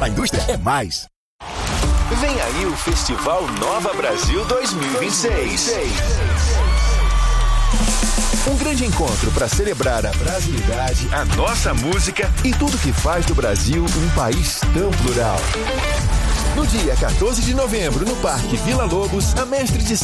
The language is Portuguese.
A indústria é mais. Vem aí o Festival Nova Brasil 2026. Um grande encontro para celebrar a brasilidade, a nossa música e tudo que faz do Brasil um país tão plural. No dia 14 de novembro, no Parque Vila Lobos, a mestre de